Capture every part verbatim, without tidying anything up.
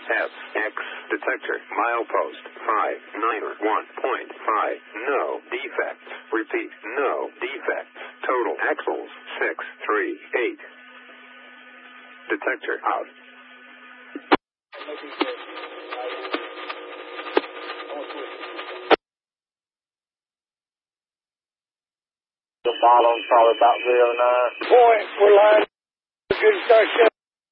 S X detector milepost five nine one point five. No defects. Repeat, no defects. Total axles six three eight. Detector out. The bottom probably about zero nine. Point, we're live. Good start shut.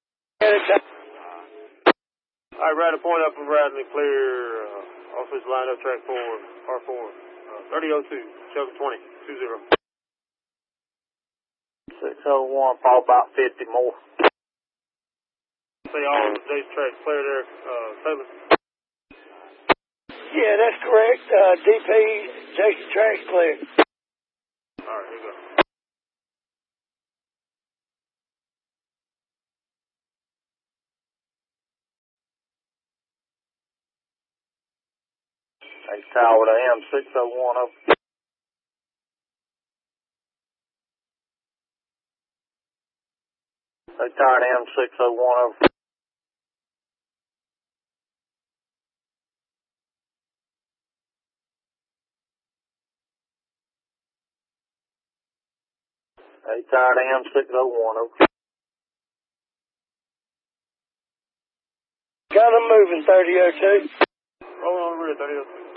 Alright, right a point up and Bradley, clear. Uh, office line up track four, R four. Uh, thirty oh two, seven twenty, two zero. six oh one, probably about fifty more. See all the Jason tracks clear there, uh, Taylor? Yeah, that's correct. Uh, D P, Jason Track's clear. Alright, here we go. Hey, Tower to M six oh one over. Hey, Tower to M six oh one over. Hey, Tower to M six oh one over. Got them moving, thirty oh two. Roll on the rear, thirty oh two.